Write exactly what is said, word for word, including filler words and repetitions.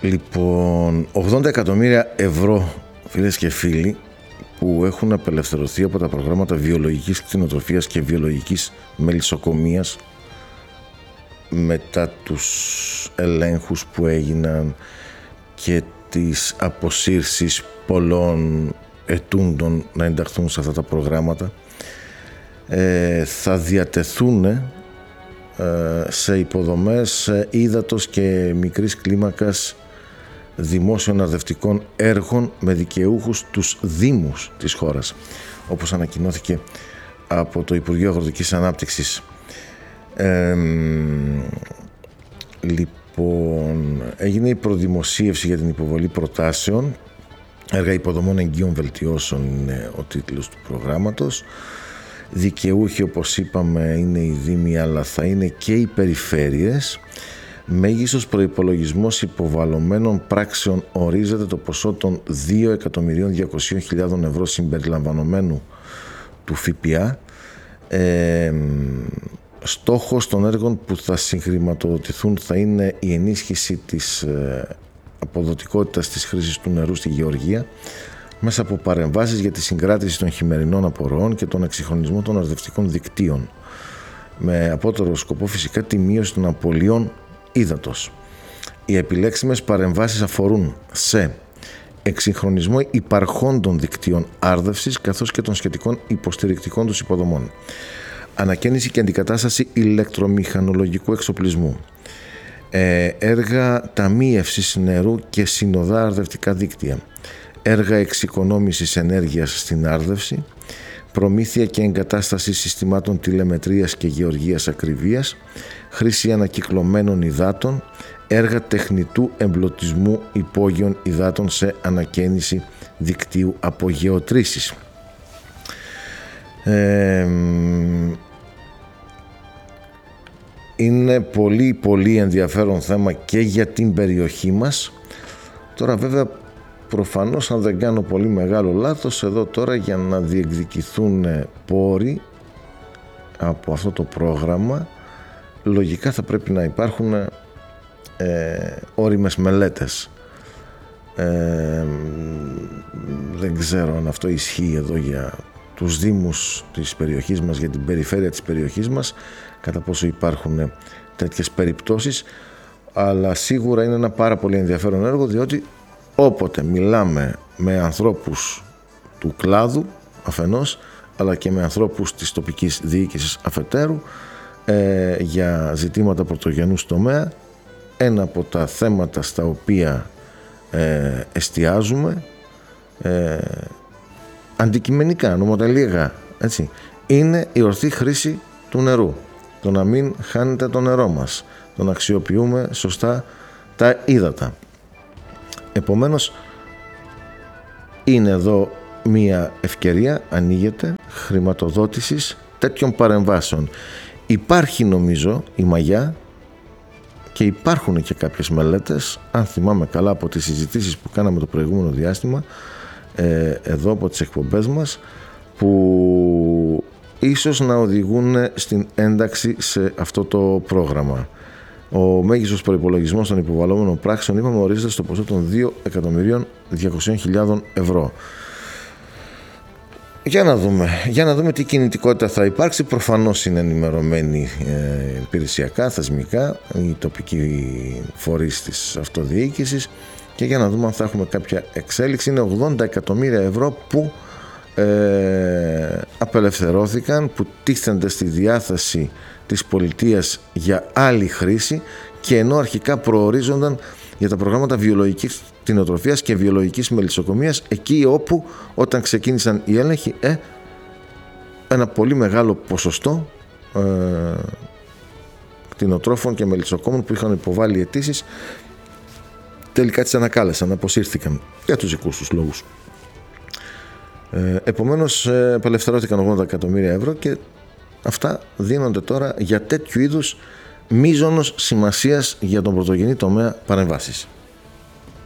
Λοιπόν, ογδόντα εκατομμύρια ευρώ, φίλες και φίλοι, που έχουν απελευθερωθεί από τα προγράμματα βιολογικής κτηνοτροφίας και βιολογικής μελισσοκομείας μετά τους ελέγχους που έγιναν και τις αποσύρσεις πολλών ετούντων να ενταχθούν σε αυτά τα προγράμματα, ε, θα διατεθούν ε, σε υποδομές ε, ύδατος και μικρής κλίμακας δημόσιων αρδευτικών έργων με δικαιούχους τους δήμους της χώρας, όπως ανακοινώθηκε από το Υπουργείο Αγροτικής Ανάπτυξης. Ε, λοιπόν, έγινε η προδημοσίευση για την υποβολή προτάσεων. Έργα υποδομών εγγύων βελτιώσεων είναι ο τίτλος του προγράμματος. Δικαιούχοι, όπως είπαμε, είναι οι δήμοι, αλλά θα είναι και οι περιφέρειες. Μέγιστος προϋπολογισμός υποβαλλωμένων πράξεων ορίζεται το ποσό των δύο εκατομμυρίων διακόσιες χιλιάδες ευρώ συμπεριλαμβανομένου του ΦΠΑ. Ε, στόχος των έργων που θα συγχρηματοδοτηθούν θα είναι η ενίσχυση της ε, αποδοτικότητας της χρήσης του νερού στη γεωργία μέσα από παρεμβάσεις για τη συγκράτηση των χειμερινών απορροών και τον εξυγχρονισμό των αρδευτικών δικτύων, με απότερο σκοπό φυσικά τη μείωση των απολειών ύδατος. Οι επιλέξιμες παρεμβάσεις αφορούν σε εξυγχρονισμό υπαρχόντων δικτύων άρδευσης καθώς και των σχετικών υποστηρικτικών τους υποδομών, ανακαίνιση και αντικατάσταση ηλεκτρομηχανολογικού εξοπλισμού, ε, έργα ταμείευσης νερού και συνοδά αρδευτικά δίκτυα, έργα εξοικονόμησης ενέργειας στην άρδευση, προμήθεια και εγκατάσταση συστημάτων τηλεμετρίας και γεωργίας ακριβίας, χρήση ανακυκλωμένων υδάτων, έργα τεχνητού εμπλωτισμού υπόγειων υδάτων σε ανακαίνιση δικτύου απογεωτρήσεις. Ε, είναι πολύ πολύ ενδιαφέρον θέμα και για την περιοχή μας. Τώρα βέβαια, προφανώς, αν δεν κάνω πολύ μεγάλο λάθος, εδώ τώρα για να διεκδικηθούν πόροι από αυτό το πρόγραμμα, λογικά θα πρέπει να υπάρχουν ε, όριμες μελέτες. Ε, δεν ξέρω αν αυτό ισχύει εδώ για τους δήμους της περιοχής μας, για την περιφέρεια της περιοχής μας, κατά πόσο υπάρχουν τέτοιες περιπτώσεις, αλλά σίγουρα είναι ένα πάρα πολύ ενδιαφέρον έργο, διότι όποτε μιλάμε με ανθρώπους του κλάδου αφενός, αλλά και με ανθρώπους της τοπικής διοίκησης αφετέρου, ε, για ζητήματα πρωτογενούς τομέα, ένα από τα θέματα στα οποία ε, εστιάζουμε ε, αντικειμενικά, νομοτελειακά, έτσι, είναι η ορθή χρήση του νερού, το να μην χάνεται το νερό μας, το να αξιοποιούμε σωστά τα ύδατα. Επομένως, είναι εδώ μία ευκαιρία, ανοίγεται, χρηματοδότησης τέτοιων παρεμβάσεων. Υπάρχει, νομίζω, η μαγιά και υπάρχουν και κάποιες μελέτες, αν θυμάμαι καλά από τις συζητήσεις που κάναμε το προηγούμενο διάστημα, ε, εδώ από τις εκπομπές μας, που ίσως να οδηγούν στην ένταξη σε αυτό το πρόγραμμα. Ο μέγιστος προϋπολογισμός των υποβαλλόμενων πράξεων, είπαμε, ορίζεται στο ποσό των δύο εκατομμυρίων διακόσιες χιλιάδες ευρώ. Για να δούμε, για να δούμε τι κινητικότητα θα υπάρξει. Προφανώς είναι ενημερωμένοι ε, υπηρεσιακά, θεσμικά, οι τοπικοί φορείς της αυτοδιοίκησης, και για να δούμε αν θα έχουμε κάποια εξέλιξη. Είναι ογδόντα εκατομμύρια ευρώ που ε, απελευθερώθηκαν, που τίθενται στη διάθεση της πολιτείας για άλλη χρήση, και ενώ αρχικά προορίζονταν για τα προγράμματα βιολογικής κτηνοτροφίας και βιολογικής μελισσοκομείας, εκεί όπου όταν ξεκίνησαν οι έλεγχοι ε, ένα πολύ μεγάλο ποσοστό ε, κτηνοτρόφων και μελισσοκόμων που είχαν υποβάλει αιτήσεις τελικά τις ανακάλεσαν, αποσύρθηκαν για τους δικούς τους λόγους. Ε, επομένως ε, απελευθερώθηκαν ογδόντα εκατομμύρια ευρώ και αυτά δίνονται τώρα για τέτοιου είδους μείζωνος σημασίας για τον πρωτογενή τομέα παρεμβάσεις.